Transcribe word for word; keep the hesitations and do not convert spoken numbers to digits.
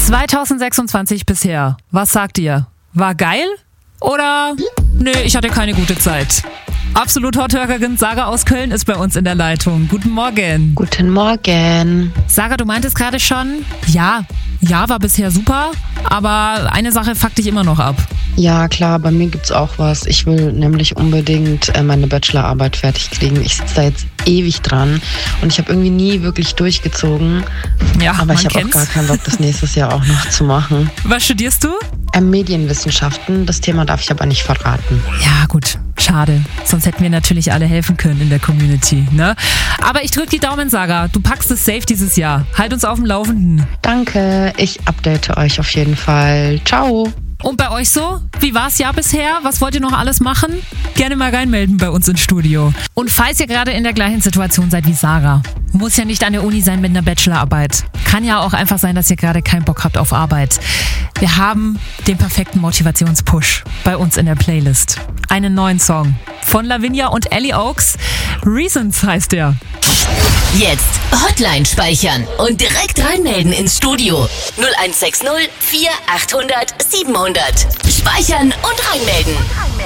zwanzig sechsundzwanzig bisher. Was sagt ihr? War geil? Oder nö, ich hatte keine gute Zeit? Absolut Hot-Workerin Sarah aus Köln ist bei uns in der Leitung. Guten Morgen. Guten Morgen. Sarah, du meintest gerade schon, ja, ja, war bisher super, aber eine Sache fuckt dich immer noch ab. Ja, klar, bei mir gibt's auch was. Ich will nämlich unbedingt äh, meine Bachelorarbeit fertig kriegen. Ich sitze da jetzt ewig dran und ich habe irgendwie nie wirklich durchgezogen. Ja, aber ich habe auch gar keinen Bock, das nächstes Jahr auch noch zu machen. Was studierst du? Äh, Medienwissenschaften. Das Thema darf ich aber nicht verraten. Ja, gut. Schade. Sonst hätten wir natürlich alle helfen können in der Community, ne? Aber ich drück die Daumen, Sarah. Du packst es safe dieses Jahr. Halt uns auf dem Laufenden. Danke. Ich update euch auf jeden Fall. Ciao. Und bei euch so? Wie war's Jahr bisher? Was wollt ihr noch alles machen? Gerne mal reinmelden bei uns ins Studio. Und falls ihr gerade in der gleichen Situation seid wie Sarah, muss ja nicht an der Uni sein mit einer Bachelorarbeit. Kann ja auch einfach sein, dass ihr gerade keinen Bock habt auf Arbeit. Wir haben den perfekten Motivationspush bei uns in der Playlist. Einen neuen Song von Lavinia und Ellie Oaks. Reasons heißt der. Jetzt Hotline speichern und direkt reinmelden ins Studio. null eins sechs null vier achthundert siebenhundert. Speichern und reinmelden.